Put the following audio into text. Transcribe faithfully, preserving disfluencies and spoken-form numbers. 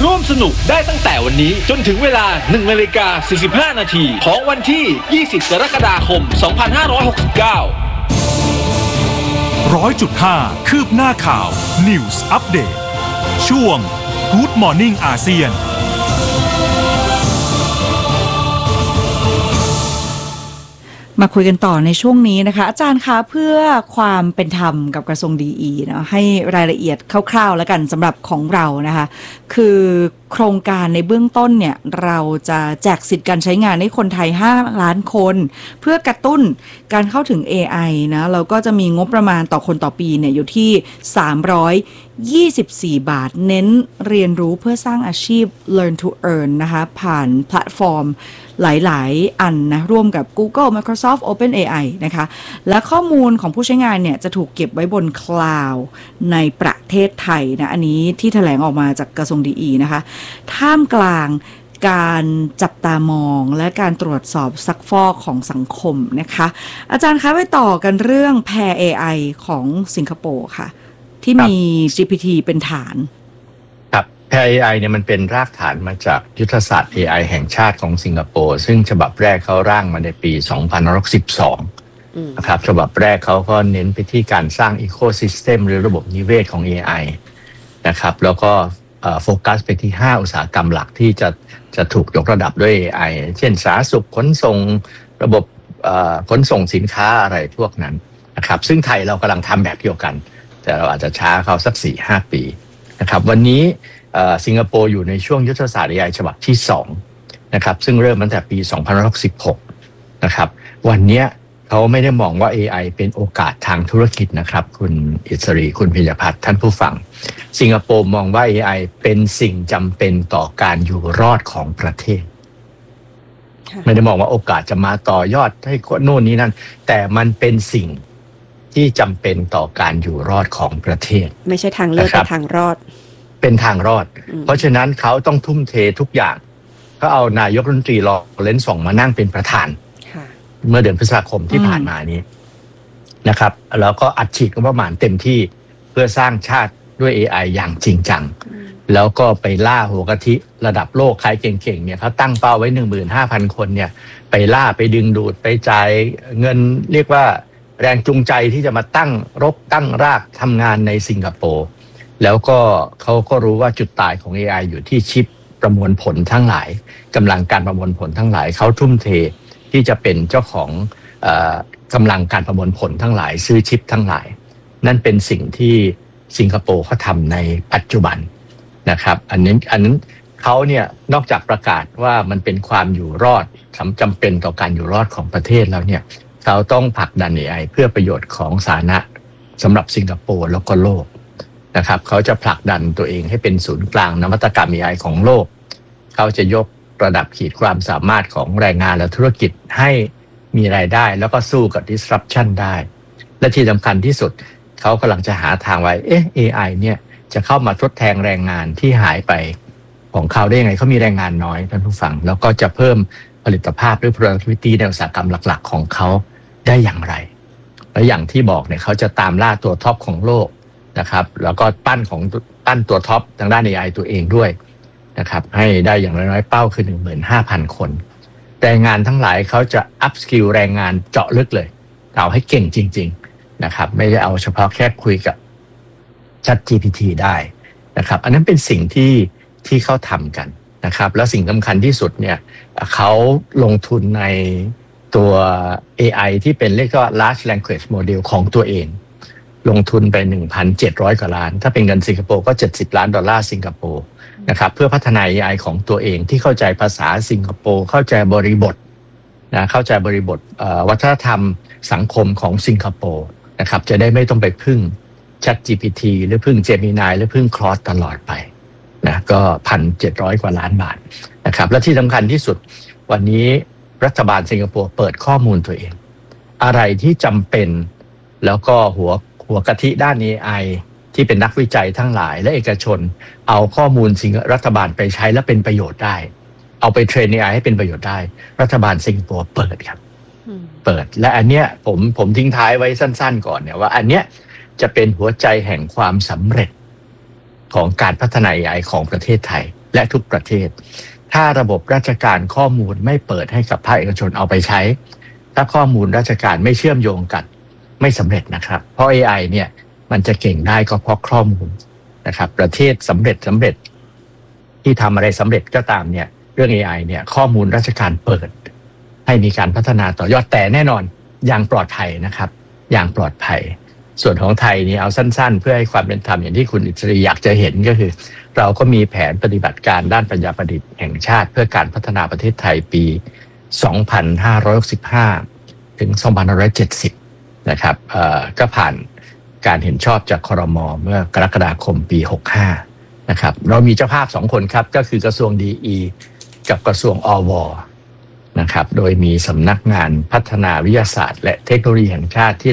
ร่วมสนุกได้ตั้งแต่วันนี้จนถึงเวลา หนึ่งนาฬิกาสี่สิบห้า นาทีของวันที่ ยี่สิบ กรกฎาคม สองพันห้าร้อยหกสิบเก้าร้อยจุดห้า คืบหน้าข่าว News Update ช่วง Good Morning อาเซียนมาคุยกันต่อในช่วงนี้นะคะอาจารย์คะเพื่อความเป็นธรรมกับกระทรวงดีอีเนาะให้รายละเอียดคร่าวๆแล้วกันสำหรับของเรานะคะคือโครงการในเบื้องต้นเนี่ยเราจะแจกสิทธิ์การใช้งานให้คนไทยห้าล้านคนเพื่อกระตุ้นการเข้าถึง เอ ไอ นะเราก็จะมีงบประมาณต่อคนต่อปีเนี่ยอยู่ที่สามร้อยยี่สิบสี่บาทเน้นเรียนรู้เพื่อสร้างอาชีพ Learn to Earn นะคะผ่านแพลตฟอร์มหลายๆอันนะร่วมกับ Google Microsoft OpenAI นะคะและข้อมูลของผู้ใช้งานเนี่ยจะถูกเก็บไว้บนคลาวด์ในประเทศไทยนะอันนี้ที่แถลงออกมาจากกระทรวงดีอีนะคะท่ามกลางการจับตามองและการตรวจสอบซักฟอกของสังคมนะคะอาจารย์คะไปต่อกันเรื่อง Pair เอ ไอ ของสิงคโปร์ค่ะที่มี จี พี ที เป็นฐานครับ Pair เอ ไอ เนี่ยมันเป็นรากฐานมาจากยุทธศาสตร์ เอ ไอ แห่งชาติของสิงคโปร์ซึ่งฉบับแรกเขาร่างมาในปีสองพันห้าร้อยสิบสองนะครับฉบับแรกเขาก็เน้นไปที่การสร้างอีโคซิสเต็มหรือระบบนิเวศของ เอ ไอ นะครับแล้วก็โฟกัสไปที่ห้าอุตสาหกรรมหลักที่จะจะถูกยกระดับด้วย เอ ไอ เช่นสาธารณสุขขนส่งระบบขนส่งสินค้าอะไรพวกนั้นนะครับซึ่งไทยเรากำลังทำแบบเดียวกันแต่เราอาจจะช้าเขาสัก สี่ห้า ปีนะครับวันนี้สิงคโปร์อยู่ในช่วงยุทธศาสตร์ เอ ไอ ฉบับที่สองนะครับซึ่งเริ่มตั้งแต่ปีสองพันห้าร้อยสิบหกนะครับวันนี้เขาไม่ได้มองว่า เอ ไอ เป็นโอกาสทางธุรกิจนะครับคุณอิสรีคุณพิยพัฒน์ท่านผู้ฟังสิงคโปร์มองว่า เอ ไอ เป็นสิ่งจำเป็นต่อการอยู่รอดของประเทศไม่ได้มองว่าโอกาสจะมาต่อยอดให้โน่นนี้นั่นแต่มันเป็นสิ่งที่จำเป็นต่อการอยู่รอดของประเทศไม่ใช่ทางเลือกแต่ทางรอดเป็นทางรอดเพราะฉะนั้นเขาต้องทุ่มเททุกอย่างเขาเอานายกรัฐมนตรีลอเรนซ์ ส่องมานั่งเป็นประธานเมื่อเดือนพฤษภาคมที่ผ่านมานี้นะครับแล้วก็อัดฉีดงบประมาณเต็มที่เพื่อสร้างชาติด้วย เอ ไอ อย่างจริงจังแล้วก็ไปล่าหัวกะทิระดับโลกใครเก่งๆเนี่ยเขาตั้งเป้าไว้ หนึ่งหมื่นห้าพัน คนเนี่ยไปล่าไปดึงดูดไปจ่ายเงินเรียกว่าแรงจูงใจที่จะมาตั้งรกตั้งรากทำงานในสิงคโปร์แล้วก็เขาก็รู้ว่าจุดตายของ เอ ไอ อยู่ที่ชิปประมวลผลทั้งหลายกำลังการประมวลผลทั้งหลายเขาทุ่มเทที่จะเป็นเจ้าของเอ่อกำลังการประมวลผลทั้งหลายซื้อชิปทั้งหลายนั่นเป็นสิ่งที่สิงคโปร์เขาทำในปัจจุบันนะครับอันนี้อันนั้นเขาเนี่ยนอกจากประกาศว่ามันเป็นความอยู่รอดจำเป็นต่อการอยู่รอดของประเทศแล้วเนี่ยเขาต้องผลักดัน เอ ไอ เพื่อประโยชน์ของสาธารณะสำหรับสิงคโปร์แล้วก็โลกนะครับเขาจะผลักดันตัวเองให้เป็นศูนย์กลางนวัตกรรม เอ ไอ ของโลกเขาจะยกระดับขีดความสามารถของแรงงานและธุรกิจให้มีรายได้แล้วก็สู้กับ disruption ได้และที่สำคัญที่สุดเขากำลังจะหาทางไว้เอ๊ะ เอ ไอ เนี่ยจะเข้ามาทดแทนแรงงานที่หายไปของเขาได้ยังไงเขามีแรงงานน้อยท่านผู้ฟังแล้วก็จะเพิ่มผลิตภาพหรือ productivity ในอุตสาหกรรมหลักๆของเขาได้อย่างไรและอย่างที่บอกเนี่ยเขาจะตามล่าตัวท็อปของโลกนะครับแล้วก็ปั้นของปั้นตัวท็อปทางด้าน เอ ไอ ตัวเองด้วยนะครับให้ได้อย่างน้อยๆเป้าคือ หนึ่งหมื่นห้าพัน คนแรงงานทั้งหลายเขาจะอัพสกิลแรงงานเจาะลึกเลยเอาให้เก่งจริงๆนะครับไม่ได้เอาเฉพาะแค่คุยกับ Chat จี พี ที ได้นะครับอันนั้นเป็นสิ่งที่ที่เขาทำกันนะครับแล้วสิ่งสำคัญที่สุดเนี่ยเขาลงทุนในตัว เอ ไอ ที่เป็นเรียกว่า large language model ของตัวเองลงทุนไป หนึ่งพันเจ็ดร้อย กว่าล้านถ้าเป็นเงินสิงคโปร์ก็เจ็ดสิบล้านดอลลาร์สิงคโปร์นะครับเพื่อพัฒนา เอ ไอ ของตัวเองที่เข้าใจภาษาสิงคโปร์เข้าใจบริบทนะเข้าใจบริบทวัฒนธรรมสังคมของสิงคโปร์นะครับจะได้ไม่ต้องไปพึ่ง Chat จี พี ที หรือพึ่ง Gemini หรือพึ่ง Claude ตลอดไปนะก็ หนึ่งพันเจ็ดร้อย กว่าล้านบาทนะครับและที่สำคัญที่สุดวันนี้รัฐบาลสิงคโปร์เปิดข้อมูลตัวเองอะไรที่จำเป็นแล้วก็หัวหัวกะทิด้าน เอ ไอ ที่เป็นนักวิจัยทั้งหลายและเอกชนเอาข้อมูลสิงรัฐบาลไปใช้และเป็นประโยชน์ได้เอาไปเทรน เอ ไอ ให้เป็นประโยชน์ได้รัฐบาลสิงคโปร์เปิดครับเปิดและอันเนี้ยผมผมทิ้งท้ายไว้สั้นๆก่อนเนี่ยว่าอันเนี้ยจะเป็นหัวใจแห่งความสำเร็จของการพัฒนา เอ ไอ ของประเทศไทยและทุกประเทศถ้าระบบราชการข้อมูลไม่เปิดให้กับภาคเอกชนเอาไปใช้ถ้าข้อมูลราชการไม่เชื่อมโยงกันไม่สำเร็จนะครับเพราะ เอ ไอ เนี่ยมันจะเก่งได้ก็เพราะข้อมูลนะครับประเทศสำเร็จสำเร็จที่ทำอะไรสำเร็จก็ตามเนี่ยเรื่อง เอ ไอ เนี่ยข้อมูลราชการเปิดให้มีการพัฒนาต่อยอดแต่แน่นอนอย่างปลอดภัยนะครับอย่างปลอดภัยส่วนของไทยนี่เอาสั้นๆเพื่อให้ความเป็นธรรมอย่างที่คุณอิสรีอยากจะเห็นก็คือเราก็มีแผนปฏิบัติการด้านปัญญาประดิษฐ์แห่งชาติเพื่อการพัฒนาประเทศไทยปีสองพันห้าร้อยหกสิบห้าถึงสองพันห้าร้อยเจ็ดสิบนะครับเอ่อก็ผ่านการเห็นชอบจากครม.เมื่อกรกฎาคมปีหกสิบห้านะครับเรามีเจ้าภาพสองคนครับก็คือกระทรวงดีอีกับกระทรวงอว.นะครับโดยมีสำนักงานพัฒนาวิทยาศาสตร์และเทคโนโลยีแห่งชาติที่